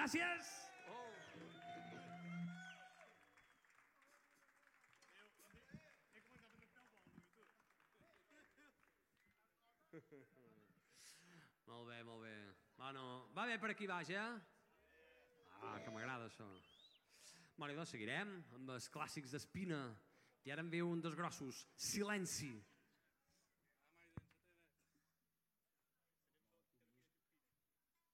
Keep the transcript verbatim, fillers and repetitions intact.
Gràcies! Molt bé, molt bé. Bueno, va bé per aquí baix, eh? Ah, que m'agrada això. Bueno, i doncs seguirem amb els clàssics d'Espina. I ara en veu un dels grossos, Silenci.